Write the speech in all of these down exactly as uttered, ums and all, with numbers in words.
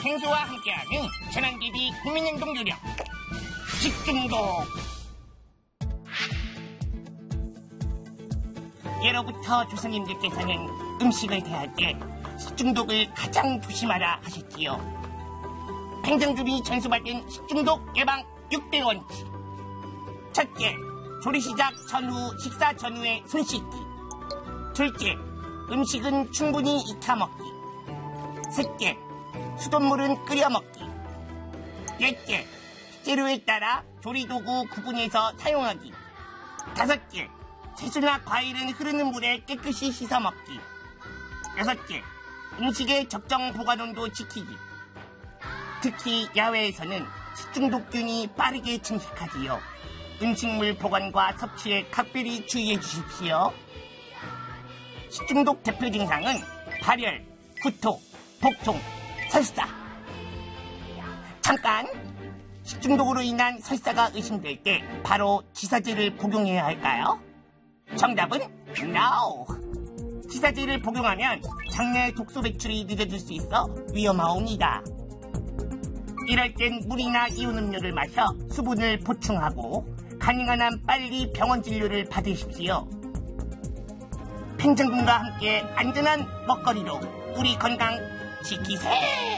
생수와 함께하는 재난대비 국민행동 요령 식중독. 예로부터 조상님들께서는 음식을 대할 때 식중독을 가장 조심하라 하셨지요. 행정주비 전수받은 식중독 예방 육 대 원칙. 첫째, 조리 시작 전후, 식사 전후에 손 씻기. 둘째, 음식은 충분히 익혀 먹기. 셋째, 수돗물은 끓여 먹기. 넷째, 재료에 따라 조리도구 구분해서 사용하기. 다섯째, 채소나 과일은 흐르는 물에 깨끗이 씻어 먹기. 여섯째, 음식의 적정 보관온도 지키기. 특히 야외에서는 식중독균이 빠르게 침식하지요. 음식물 보관과 섭취에 각별히 주의해 주십시오. 식중독 대표 증상은 발열, 구토, 복통, 설사. 잠깐! 식중독으로 인한 설사가 의심될 때 바로 지사제를 복용해야 할까요? 정답은 NO! 지사제를 복용하면 장내 독소 배출이 늦어질 수 있어 위험하옵니다. 이럴 땐 물이나 이온 음료를 마셔 수분을 보충하고 가능한 한 빨리 병원 진료를 받으십시오. 팽정군과 함께 안전한 먹거리로 우리 건강 지키세!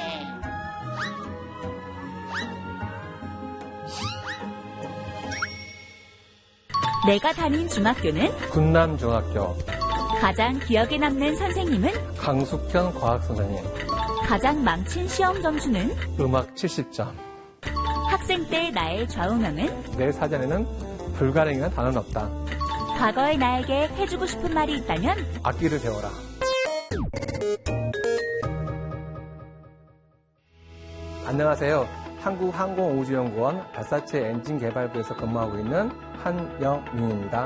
내가 다닌 중학교는 군남중학교. 가장 기억에 남는 선생님은 강숙현 과학선생님. 가장 망친 시험 점수는 음악 칠십 점. 학생 때 나의 좌우명은 내 사전에는 불가능이란 단어는 없다. 과거의 나에게 해주고 싶은 말이 있다면 악기를 배워라. 안녕하세요. 한국항공우주연구원 발사체 엔진 개발부에서 근무하고 있는 한영민입니다.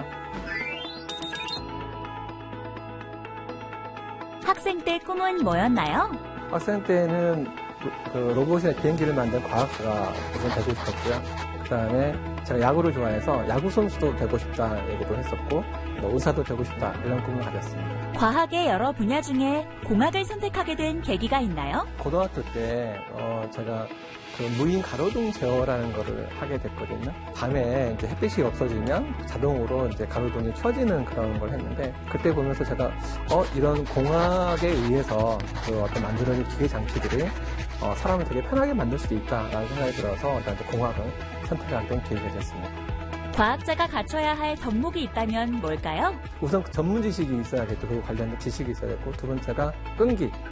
학생 때 꿈은 뭐였나요? 학생 때는 그 로봇이나 비행기를 만든 과학자가 우선 되고 싶었고요. 그 다음에 제가 야구를 좋아해서 야구 선수도 되고 싶다 얘기도 했었고, 뭐 의사도 되고 싶다 이런 꿈을 가졌습니다. 과학의 여러 분야 중에 공학을 선택하게 된 계기가 있나요? 고등학교 때 어, 제가 그 무인 가로등 제어라는 거를 하게 됐거든요. 밤에 이제 햇빛이 없어지면 자동으로 이제 가로등이 켜지는 그런 걸 했는데, 그때 보면서 제가 어 이런 공학에 의해서 그 어떤 만들어진 기계 장치들이 어, 사람을 되게 편하게 만들 수도 있다라는 생각이 들어서 일단 공학을 선택하게 된 계기가 됐습니다. 과학자가 갖춰야 할 덕목이 있다면 뭘까요? 우선 그 전문 지식이 있어야겠죠. 그 관련된 지식이 있어야겠고, 두 번째가 끈기.